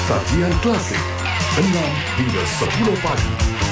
Sajian klasik 6 hingga 10 pagi.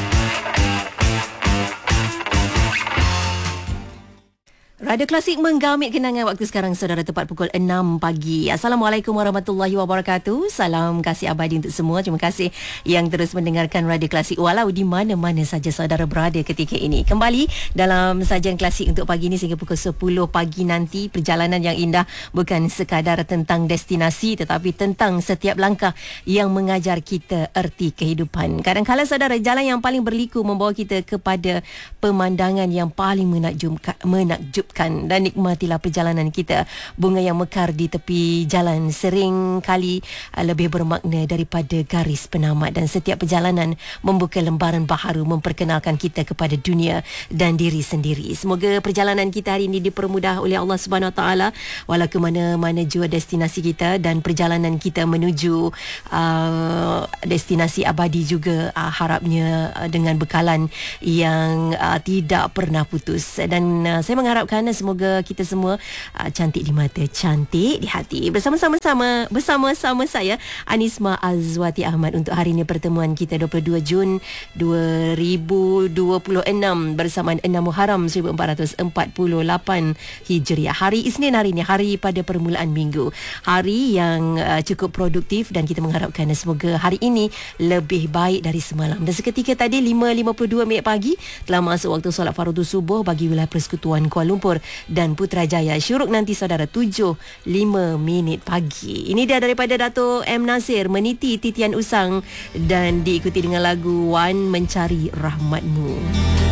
Radio Klasik menggamit kenangan waktu sekarang saudara, tepat pukul 6 pagi. Assalamualaikum warahmatullahi wabarakatuh. Salam kasih abadi untuk semua. Terima kasih yang terus mendengarkan Radio Klasik walau di mana-mana saja saudara berada ketika ini. Kembali dalam sajian klasik untuk pagi ini sehingga pukul 10 pagi nanti. Perjalanan yang indah bukan sekadar tentang destinasi tetapi tentang setiap langkah yang mengajar kita erti kehidupan. Kadang-kadang saudara, jalan yang paling berliku membawa kita kepada pemandangan yang paling menakjubkan. Dan nikmatilah perjalanan kita. Bunga yang mekar di tepi jalan sering kali lebih bermakna daripada garis penamat, dan setiap perjalanan membuka lembaran baharu memperkenalkan kita kepada dunia dan diri sendiri. Semoga perjalanan kita hari ini dipermudah oleh Allah Subhanahu Wa Taala walau ke mana-mana jua destinasi kita, dan perjalanan kita menuju destinasi abadi juga harapnya dengan bekalan yang tidak pernah putus. Dan saya mengharapkan semoga kita semua cantik di mata, cantik di hati. Bersama-sama saya Anisma Azwati Ahmad untuk hari ini, pertemuan kita 22 Jun 2026 bersamaan 6 Muharram 1448 Hijriah. Hari Isnin hari ini, hari pada permulaan minggu. Hari yang cukup produktif dan kita mengharapkan semoga hari ini lebih baik dari semalam. Dan seketika tadi 5.52 minit pagi telah masuk waktu solat fardu subuh bagi wilayah Persekutuan Kuala Lumpur dan Putrajaya. Syuruk nanti saudara 7.05 pagi. Ini dia daripada Dato' M. Nasir, Meniti Titian Usang, dan diikuti dengan lagu Wan Mencari Rahmatmu.